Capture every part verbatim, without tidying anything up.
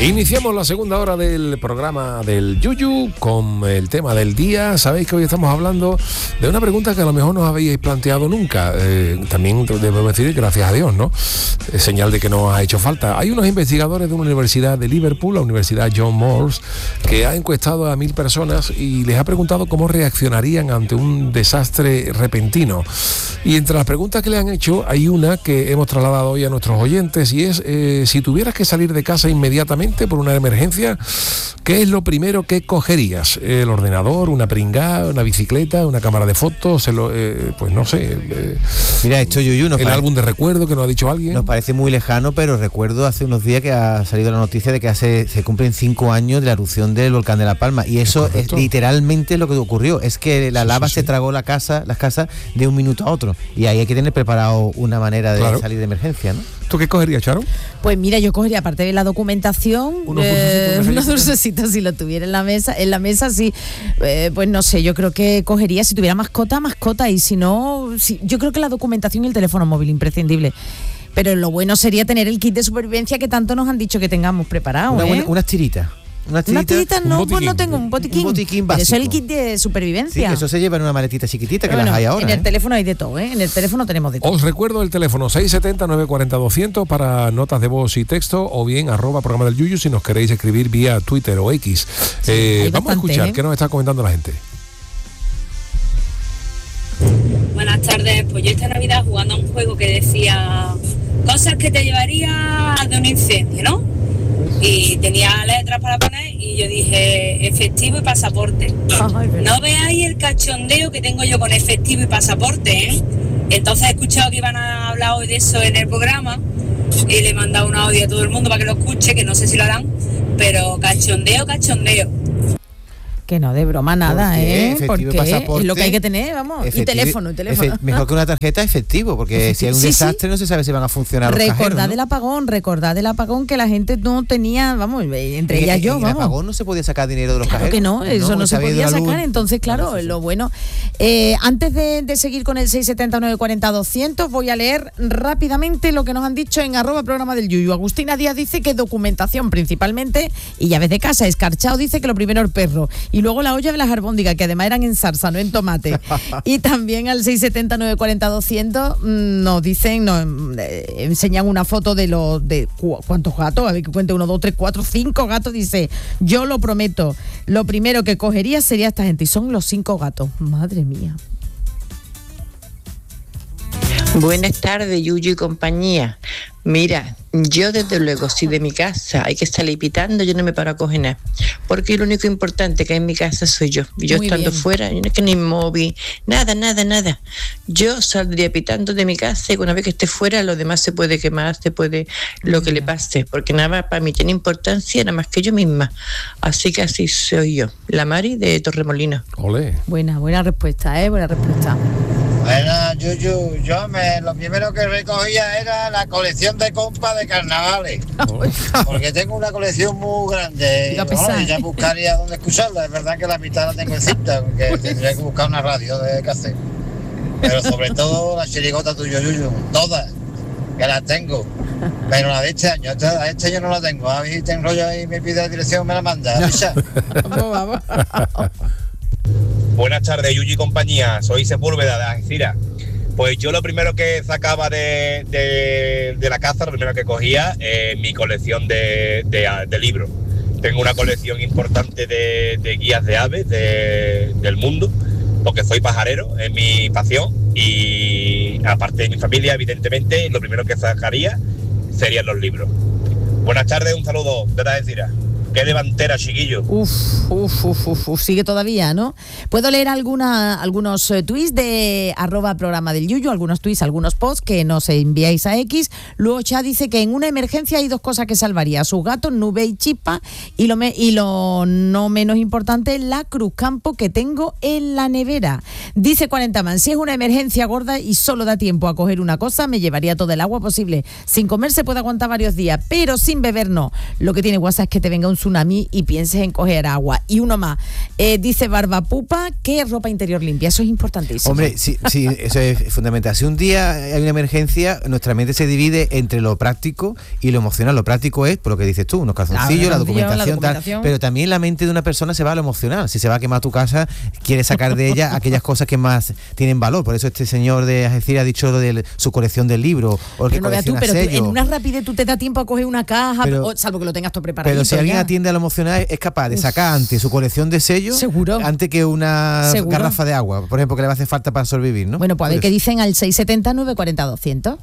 Iniciamos la segunda hora del programa del Yuyu con el tema del día. Sabéis que hoy estamos hablando de una pregunta que a lo mejor no os habíais planteado nunca. Eh, también debo decir gracias a Dios, ¿no? Es señal de que no ha hecho falta. Hay unos investigadores de una universidad de Liverpool, la Universidad John Moores, que ha encuestado a mil personas y les ha preguntado cómo reaccionarían ante un desastre repentino. Y entre las preguntas que le han hecho hay una que hemos trasladado hoy a nuestros oyentes y es eh, si tuvieras que salir de casa inmediatamente por una emergencia, ¿qué es lo primero que cogerías? ¿El ordenador, una pringá, una bicicleta, una cámara de fotos? El, eh, pues no sé. Eh, Mira, esto Yuyu, nos el pare... álbum de recuerdo que nos ha dicho alguien. Nos parece muy lejano, pero recuerdo hace unos días que ha salido la noticia de que hace, se cumplen cinco años de la erupción del volcán de La Palma y eso es, es literalmente lo que ocurrió. Es que la sí, lava sí, se sí. tragó la casa, las casas de un minuto a otro y ahí hay que tener preparado una manera de claro. salir de emergencia, ¿no? ¿Tú qué cogerías, Charo? Pues mira, yo cogería, aparte de la documentación, unos eh, unos dulcecitos si lo tuviera en la mesa, en la mesa sí, eh, pues no sé, yo creo que cogería, si tuviera mascota, mascota, y si no, si, yo creo que la documentación y el teléfono móvil, imprescindible. Pero lo bueno sería tener el kit de supervivencia que tanto nos han dicho que tengamos preparado. Una, ¿eh? buena, unas tiritas. Una tirita, una tirita no, pues no tengo un botiquín. Un botiquín básico. Eso es el kit de supervivencia. Sí, que eso se lleva en una maletita chiquitita que bueno, las hay ahora. En el ¿eh? teléfono hay de todo, ¿eh? En el teléfono tenemos de todo. Os recuerdo el teléfono seis siete cero, nueve cuatro cero, doscientos para notas de voz y texto o bien arroba programa del Yuyu si nos queréis escribir vía Twitter o X. Sí, eh, vamos bastante, a escuchar ¿eh? qué nos está comentando la gente. Buenas tardes, pues yo esta Navidad jugando a un juego que decía cosas que te llevaría de un incendio, ¿no? Y tenía letras para poner y yo dije efectivo y pasaporte. Ay, no veáis el cachondeo que tengo yo con efectivo y pasaporte, ¿eh? Entonces he escuchado que iban a hablar hoy de eso en el programa y le he mandado un audio a todo el mundo para que lo escuche, que no sé si lo harán, pero cachondeo, cachondeo. Que no, de broma nada, ¿Por qué? ¿eh? Porque es lo que hay que tener, vamos. Efectivo, y teléfono, y teléfono. Efe, mejor que una tarjeta, efectivo, porque efectivo. Si hay un sí, desastre sí. no se sabe si van a funcionar los recordad cajeros, ¿no? del apagón, recordad del apagón que la gente no tenía, vamos, entre ellas yo, en vamos. el apagón no se podía sacar dinero de los claro cajeros. que no, eso no, no se podía sacar, entonces claro, no, sí, sí. lo bueno. Eh, antes de, de seguir con el seis siete cero, nueve cuatro cero, doscientos, voy a leer rápidamente lo que nos han dicho en arroba programa del Yuyu. Agustina Díaz dice que documentación principalmente y llaves de casa. Escarchado dice que lo primero el perro y luego la olla de las albóndigas, que además eran en salsa, no en tomate. Y también al seis siete cero, nueve cuatro cero, doscientos nos dicen, nos eh, enseñan una foto de los de cu- cuántos gatos, a ver que cuente uno, dos, tres, cuatro, cinco gatos. Dice, yo lo prometo, lo primero que cogería sería esta gente, y son los cinco gatos. Madre mía. Buenas tardes, Yuyu y compañía. Mira, yo desde luego, si de mi casa hay que salir pitando, yo no me paro a coger nada, porque lo único importante que hay en mi casa soy yo. Yo Muy estando bien. fuera, yo no es que ni móvil, nada, nada, nada. Yo saldría pitando de mi casa y una vez que esté fuera, lo demás se puede quemar, se puede lo que le pase, porque nada para mí tiene importancia, nada más que yo misma. Así que así soy yo, la Mari de Torremolinos. Olé. Buena, buena respuesta, ¿eh? Buena respuesta. Bueno, Yuyu, yo me, lo primero que recogía era la colección de compas de carnavales, porque tengo una colección muy grande y bueno, ya buscaría dónde escucharla. Es verdad que la mitad la tengo en cinta, porque tendría que buscar una radio de cassette, pero sobre todo la chirigota tuya, Yuyu, todas, que las tengo, pero la de este año, esta, la de este año no la tengo. A ver si te enrollo y me pide la dirección, me la manda. Vamos, vamos. Buenas tardes, Yuyu y compañía, soy Sepúlveda de Algeciras. Pues yo lo primero que sacaba de, de, de la casa, lo primero que cogía, eh, mi colección de, de, de libros. Tengo una colección importante de, de guías de aves de, del mundo, porque soy pajarero, es mi pasión, y aparte de mi familia, evidentemente, lo primero que sacaría serían los libros. Buenas tardes, un saludo de Algeciras. Qué delantera, chiquillo. Uf, uf, uf, uf, uf, sigue todavía, ¿no? Puedo leer alguna, algunos eh, tweets de arroba programa del Yuyu, algunos tweets, algunos posts que nos enviáis a X. Luego Cha dice que en una emergencia hay dos cosas que salvaría: sus gatos, Nube y Chispa, y lo, me, y lo no menos importante, la cruzcampo que tengo en la nevera. Dice cuarenta man, si es una emergencia gorda y solo da tiempo a coger una cosa, me llevaría todo el agua posible. Sin comer se puede aguantar varios días, pero sin beber no. Lo que tiene WhatsApp es que te venga un tsunami y pienses en coger agua. Y uno más, eh, dice Barbapupa, ¿qué ropa interior limpia? Eso es importantísimo. Hombre, sí, sí, eso es fundamental. Si un día hay una emergencia, nuestra mente se divide entre lo práctico y lo emocional. Lo práctico es, por lo que dices tú, unos calzoncillos, la, la, documentación, la documentación, tal, pero también la mente de una persona se va a lo emocional. Si se va a quemar tu casa, quiere sacar de ella aquellas cosas que más tienen valor. Por eso este señor de Algeciras ha dicho lo de su colección del libro o el que pero colecciona tú, pero sellos. Tú, en una rapidez tú te da tiempo a coger una caja, pero, o, salvo que lo tengas todo preparado. Pero si alguien ya atiende a lo emocional, es capaz de sacar Uf. antes su colección de sellos, ¿Seguro? antes que una ¿Seguro? garrafa de agua, por ejemplo, que le va a hacer falta para sobrevivir, ¿no? Bueno, pues a ver qué dicen al seis setenta, nueve cuarenta, doscientos.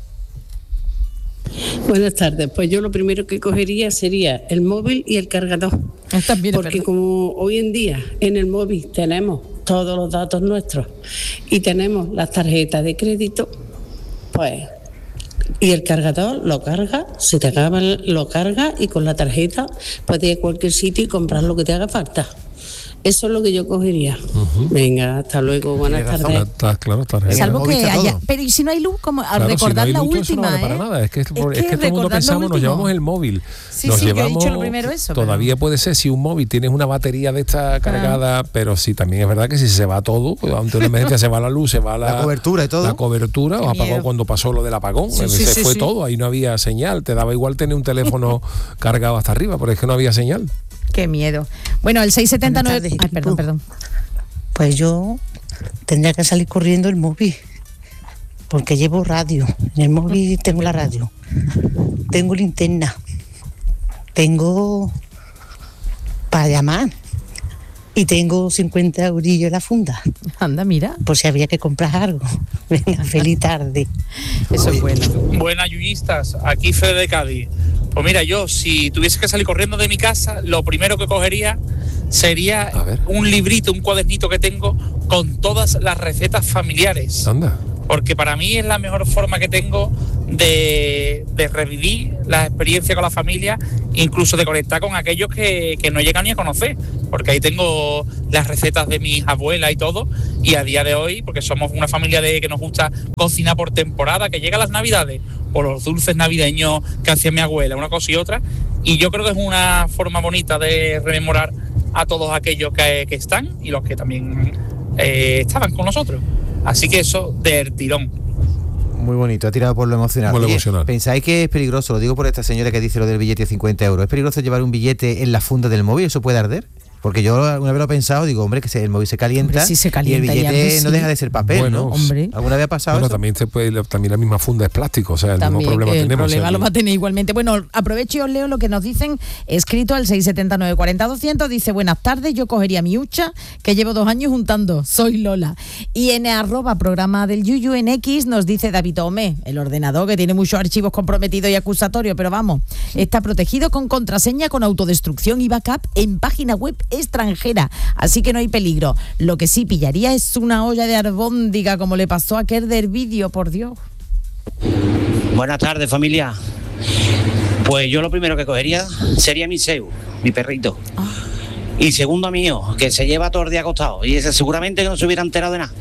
Buenas tardes, pues yo lo primero que cogería sería el móvil y el cargador, También porque como hoy en día en el móvil tenemos todos los datos nuestros y tenemos las tarjetas de crédito, pues y el cargador lo carga, si te acaba lo carga y con la tarjeta puedes ir a cualquier sitio y comprar lo que te haga falta. Eso es lo que yo cogería. Uh-huh. Venga, hasta luego, buenas tardes. Está, claro, está Salvo que haya, pero y si no hay luz, como al claro, recordar si no la luz, última, eso no vale ¿eh? para nada. Es que, es es que, que, es que todo el mundo pensamos, nos llevamos el móvil. Sí, nos sí, llevamos, yo he dicho lo primero eso. Todavía pero... puede ser si un móvil tienes una batería de esta cargada, ah. pero sí, también es verdad que si se va todo, pues ante una emergencia se va la luz, se va la, la cobertura y todo. La cobertura, o apagó cuando pasó lo del apagón, sí, sí, se sí, fue sí. todo, ahí no había señal, te daba igual tener un teléfono cargado hasta arriba, pero es que no había señal. Qué miedo. Bueno, el seis setenta y nueve... Ay, perdón, perdón. Pues yo tendría que salir corriendo el móvil, porque llevo radio. En el móvil tengo la radio, tengo linterna, tengo para llamar y tengo cincuenta eurillos en la funda. Anda, mira. Por si había que comprar algo. Venga, feliz tarde. Eso es bueno. Buenas yuyistas, aquí Fede de Cádiz. Pues mira, yo si tuviese que salir corriendo de mi casa, lo primero que cogería sería un librito, un cuadernito que tengo con todas las recetas familiares. Anda. Porque para mí es la mejor forma que tengo de, de revivir la experiencia con la familia, incluso de conectar con aquellos que, que no llegan ni a conocer, porque ahí tengo las recetas de mis abuelas y todo, y a día de hoy, porque somos una familia de que nos gusta cocinar por temporada, que llega las navidades, o los dulces navideños que hacía mi abuela, una cosa y otra, y yo creo que es una forma bonita de rememorar a todos aquellos que, que están y los que también eh, estaban con nosotros. Así que eso del tirón. Muy bonito, ha tirado por lo emocional. Por lo Oye, emocional. ¿pensáis que es peligroso? Lo digo por esta señora que dice lo del billete de cincuenta euros. ¿Es peligroso llevar un billete en la funda del móvil? ¿Eso puede arder? Porque yo alguna vez lo he pensado, digo, hombre, que se, el móvil se calienta, hombre, sí se calienta y el billete y no sí. deja de ser papel, bueno, ¿no? Hombre. ¿Alguna vez ha pasado bueno, eso? También, se puede, también la misma funda es plástico, o sea, el también, mismo problema el tenemos. problema o sea, lo va a tener igualmente. Bueno, aprovecho y os leo lo que nos dicen, escrito al seis setenta, nueve cuarenta, doscientos, dice, buenas tardes, yo cogería mi hucha, que llevo dos años juntando, soy Lola. Y en arroba programa del Yuyu en X nos dice David Tomé, el ordenador que tiene muchos archivos comprometidos y acusatorios, pero vamos, está protegido con contraseña, con autodestrucción y backup en página web extranjera, así que no hay peligro. Lo que sí pillaría es una olla de albóndiga, como le pasó a aquel del vídeo, por Dios. Buenas tardes, familia. Pues yo lo primero que cogería sería mi Seu, mi perrito. Oh. Y segundo mío, que se lleva todo el día acostado, y ese seguramente que no se hubiera enterado de nada.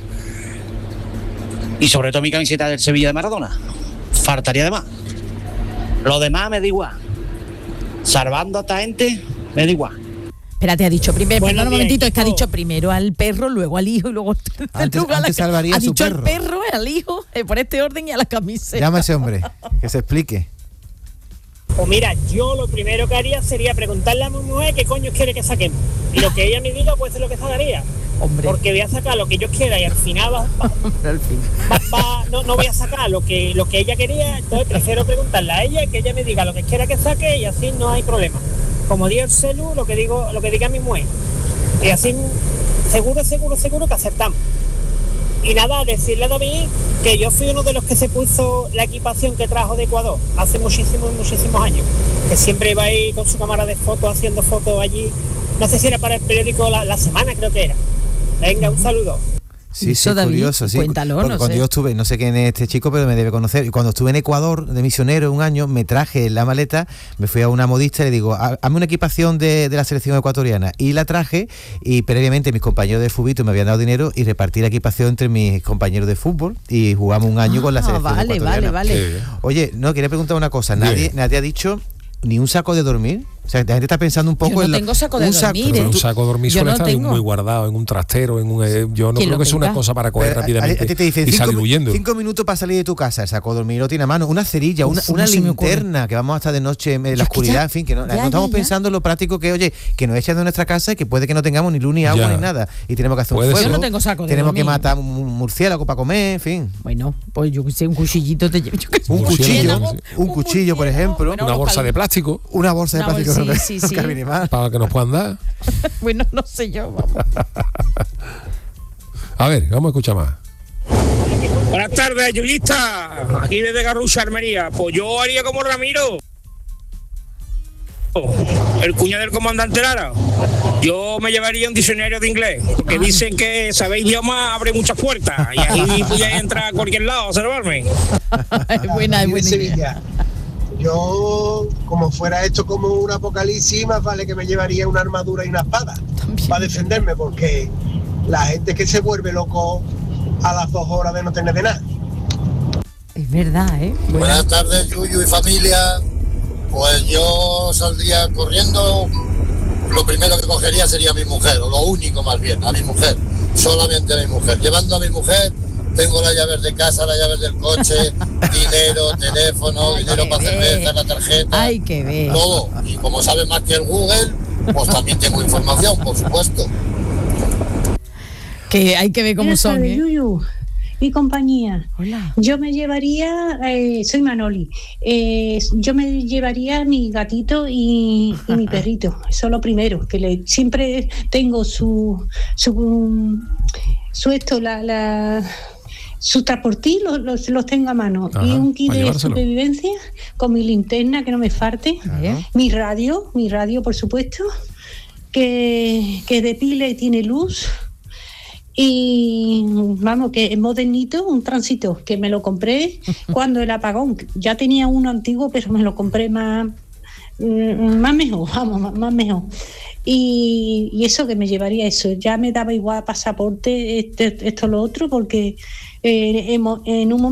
Y sobre todo mi camiseta del Sevilla de Maradona. Faltaría de más. Lo demás me da igual. Salvando a esta gente, me da igual. Espérate, ha dicho primero, Bueno, perdón un bien, momentito, es que ha hijo. dicho primero al perro, luego al hijo y luego Antes, luego a la- antes salvaría ha a su dicho perro. al perro, al hijo, eh, por este orden y a la camiseta. Llama a ese hombre, que se explique. Pues mira, yo lo primero que haría sería preguntarle a mi mujer qué coño quiere que saquemos. Y lo que ella me diga, pues es lo que sacaría. Hombre. Porque voy a sacar lo que yo quiera y al final va, va- Al fin. va- va- no, no voy a sacar lo que, lo que ella quería. Entonces prefiero preguntarle a ella, que ella me diga lo que quiera que saque y así no hay problema. Como diga el celu, lo que digo, lo que diga mi mujer. Y así seguro, seguro, seguro que aceptamos. Y nada, decirle a David que yo fui uno de los que se puso la equipación que trajo de Ecuador hace muchísimos, muchísimos años. Que siempre iba ahí con su cámara de fotos, haciendo fotos allí. No sé si era para el periódico La, la Semana, creo que era. Venga, un saludo. Sí, Eso, sí, David, curioso, sí. cuéntalo, Porque no cuando sé. yo estuve, no sé quién es este chico, pero me debe conocer. Y cuando estuve en Ecuador de misionero un año, me traje en la maleta, me fui a una modista y le digo, "Ha- hazme una equipación de, de la selección ecuatoriana". Y la traje, y previamente mis compañeros de fútbol me habían dado dinero y repartí la equipación entre mis compañeros de fútbol y jugamos un año Ah, con la selección vale, ecuatoriana. vale, vale. Oye, no, quería preguntar una cosa. Nadie, nadie ha dicho ni un saco de dormir. O sea, la gente está pensando un poco yo no en... tengo saco de un saco, dormir, ¿eh? Un saco de dormir Yo suele no estar tengo. muy guardado en un trastero, en un... eh, yo no ¿Quién creo lo que sea una tenga? cosa para coger Pero a- rápidamente a ti te dicen y cinco, salir huyendo. cinco minutos para salir de tu casa, el saco de dormir lo tiene a mano, una cerilla, una, Uf, una no se me ocurre. linterna, que vamos a estar de noche en la es que oscuridad, ya- en fin, que no, ya, no estamos ya, ya. pensando en lo práctico que, oye, que nos echan de nuestra casa y que puede que no tengamos ni luz ni agua Ya. ni nada, y tenemos que hacer Puede un ser. fuego, Yo no tengo saco de tenemos que dormir. matar un murciélago para comer, en fin. Bueno, pues yo que sé, un cuchillito te llevo. yo qué sé, Un cuchillo, murciélago, un cuchillo, por ejemplo, Bueno, Una los bolsa cal- de plástico una bolsa de Una plástico bolsa, no- sí, no sí, cabe sí. ni más. para que nos puedan dar. Bueno, no sé yo, vamos. A ver, vamos a escuchar más. Buenas tardes, Yuyista. Aquí desde Garrucha, Almería. Pues yo haría como Ramiro, el cuñado del comandante Lara. Yo me llevaría un diccionario de inglés, porque dicen que saber idioma abre muchas puertas y ahí podías entrar a cualquier lado a observarme. Es buena, es Aquí de buena idea. Sevilla. Yo, como fuera esto como un apocalipsis, más vale que me llevaría una armadura y una espada para defenderme, porque la gente que se vuelve loco a las dos horas de no tener de nada. Es verdad, ¿eh? Buenas tardes, Yuyu y familia. Pues yo saldría corriendo. Lo primero que cogería sería a mi mujer, o lo único más bien, a mi mujer. Solamente a mi mujer. Llevando a mi mujer, tengo las llaves de casa, las llaves del coche, dinero, teléfono, Ay, dinero qué para bien. cerveza, la tarjeta, Ay, qué bien. todo. Y como sabe más que el Google, pues también tengo información, por supuesto. Que hay que ver cómo Buenas son, tardes, ¿eh? Yuyu y compañía. Hola. Yo me llevaría, eh, soy Manoli, eh, yo me llevaría a mi gatito y, y mi perrito. Eso es lo primero, que le, siempre tengo su, su, su esto, la, la, su transportín, los, los, los tengo a mano. Ajá, y un kit para de llevárselo. supervivencia con mi linterna, que no me falte. Bien. Mi radio, mi radio, por supuesto, que, que de pila y tiene luz. Y vamos, que es modernito, un tránsito que me lo compré cuando el apagón. Ya tenía uno antiguo, pero me lo compré más, mm, más mejor, vamos, más, más mejor. Y, y eso que me llevaría eso. Ya me daba igual pasaporte, este, esto, lo otro, porque eh, hemos- en un momento